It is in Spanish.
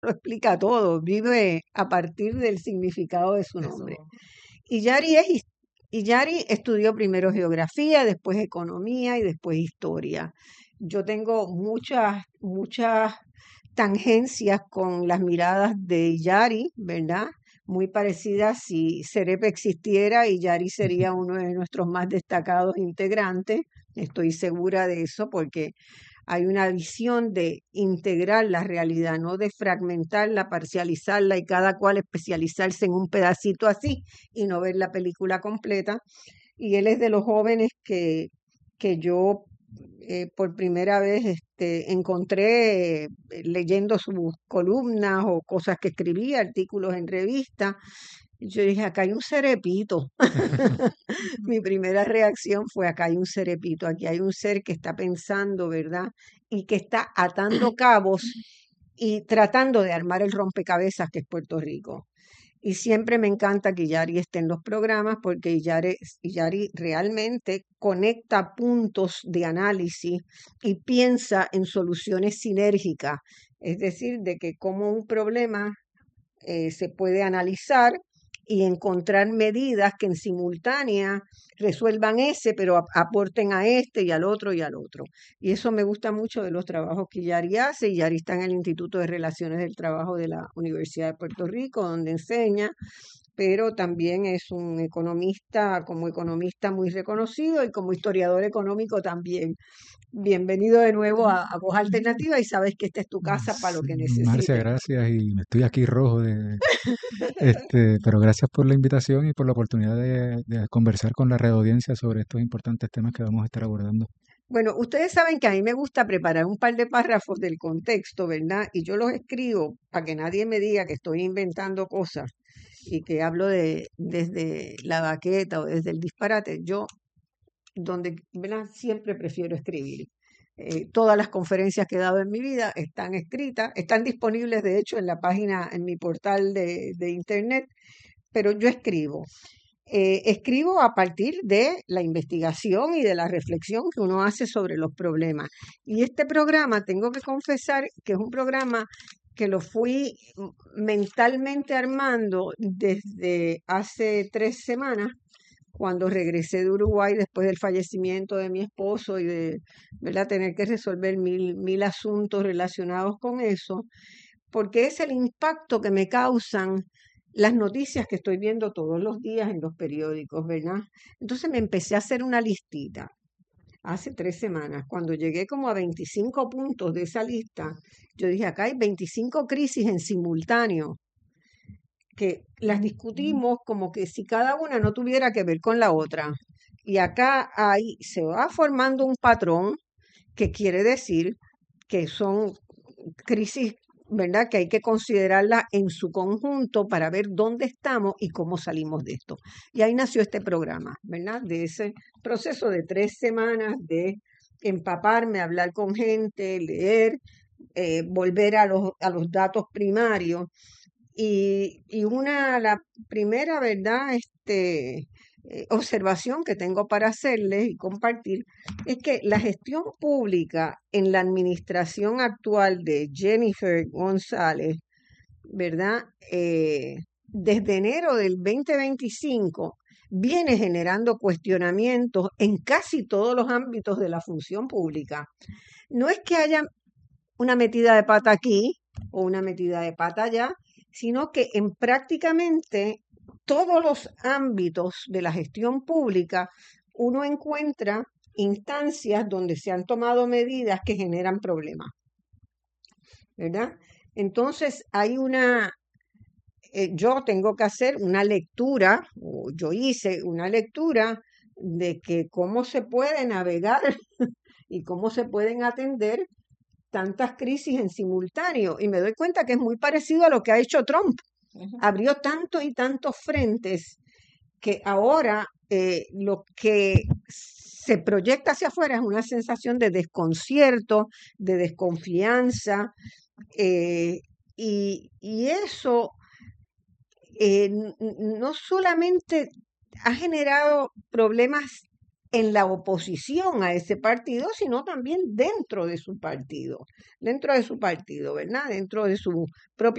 lo explica todo, vive a partir del significado de su nombre. Eso. Y Yari estudió primero geografía, después economía y después historia. Yo tengo muchas tangencias con las miradas de Yari, ¿verdad? Muy parecidas. Si Cerepe existiera, y Yari sería uno de nuestros más destacados integrantes. Estoy segura de eso porque hay una visión de integrar la realidad, no de fragmentarla, parcializarla y cada cual especializarse en un pedacito así y no ver la película completa. Y él es de los jóvenes que yo por primera vez encontré leyendo sus columnas o cosas que escribía, artículos en revistas. Y yo dije, acá hay un cerepito. Mi primera reacción fue, acá hay un cerepito, aquí hay un ser que está pensando, ¿verdad? Y que está atando cabos y tratando de armar el rompecabezas que es Puerto Rico. Y siempre me encanta que Yari esté en los programas porque Yari realmente conecta puntos de análisis y piensa en soluciones sinérgicas, es decir, de que como un problema se puede analizar y encontrar medidas que en simultánea resuelvan ese, pero aporten a este y al otro y al otro. Y eso me gusta mucho de los trabajos que Yari hace. Y Yari está en el Instituto de Relaciones del Trabajo de la Universidad de Puerto Rico, donde enseña, pero también es un economista, como economista muy reconocido y como historiador económico también. Bienvenido de nuevo a Voz Alternativa y sabes que esta es tu casa para lo Sí, que Marcia, necesites. gracias. Y me estoy aquí rojo pero gracias por la invitación y por la oportunidad de conversar con la red audiencia sobre estos importantes temas que vamos a estar abordando. Bueno, ustedes saben que a mí me gusta preparar un par de párrafos del contexto, ¿verdad? Y yo los escribo para que nadie me diga que estoy inventando cosas y que hablo desde la baqueta o desde el disparate. Yo, ¿verdad? Siempre prefiero escribir. Todas las conferencias que he dado en mi vida están escritas, están disponibles de hecho en la página, en mi portal de internet, pero yo escribo. Escribo a partir de la investigación y de la reflexión que uno hace sobre los problemas. Y este programa, tengo que confesar que es un programa que lo fui mentalmente armando desde hace 3 semanas, cuando regresé de Uruguay después del fallecimiento de mi esposo y de, ¿verdad?, tener que resolver mil asuntos relacionados con eso, porque es el impacto que me causan las noticias que estoy viendo todos los días en los periódicos, ¿verdad? Entonces me empecé a hacer una listita hace 3 semanas. Cuando llegué como a 25 puntos de esa lista, yo dije, acá hay 25 crisis en simultáneo que las discutimos como que si cada una no tuviera que ver con la otra. Y acá se va formando un patrón que quiere decir que son crisis, ¿verdad? Que hay que considerarla en su conjunto para ver dónde estamos y cómo salimos de esto. Y ahí nació este programa, ¿verdad? De ese proceso de 3 semanas de empaparme, hablar con gente, leer, volver a los datos primarios. La primera, ¿verdad? Observación que tengo para hacerles y compartir es que la gestión pública en la administración actual de Jennifer González, ¿verdad? Desde enero del 2025 viene generando cuestionamientos en casi todos los ámbitos de la función pública. No es que haya una metida de pata aquí o una metida de pata allá, sino que en prácticamente todos los ámbitos de la gestión pública uno encuentra instancias donde se han tomado medidas que generan problemas, ¿verdad? Entonces yo tengo que hacer una lectura, o yo hice una lectura de que cómo se puede navegar y cómo se pueden atender tantas crisis en simultáneo. Y me doy cuenta que es muy parecido a lo que ha hecho Trump. Abrió tantos y tantos frentes que ahora lo que se proyecta hacia afuera es una sensación de desconcierto, de desconfianza, y eso no solamente ha generado problemas en la oposición a ese partido, sino también dentro de su partido, ¿verdad? Dentro de su propio